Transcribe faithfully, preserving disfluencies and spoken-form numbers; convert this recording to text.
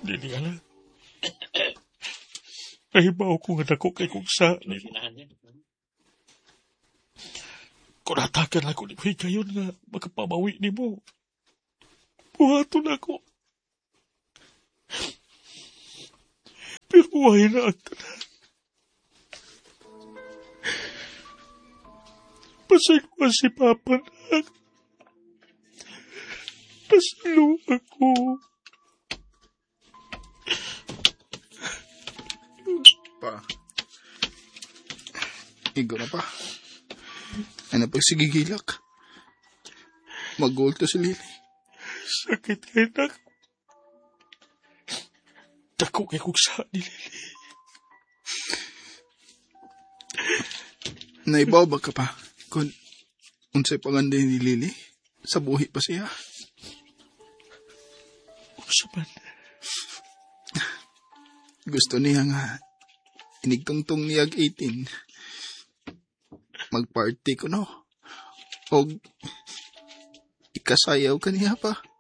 Dili ala. Nahibaw ko nga dako kay kung sa nila. Kung natakan ako ni May kayo nga magpamawi ni mo. Buhaton ako. Pero wala na ang tanan. Pasaywa si Papa na. Pasalo ako. Pa. Igo na pa. Ano pag sigigilak? Mag-goal to si Lily. Sakit kayo na. Dako kay kung saan ni Lily. Naibaw ba ka pa? Kung unsay panganday ni Lily? Sa buhi pa siya? Usa man. Gusto niya nga inigtungtong niyag eighteen. Magparty ko no. O ikasayaw ka niya pa.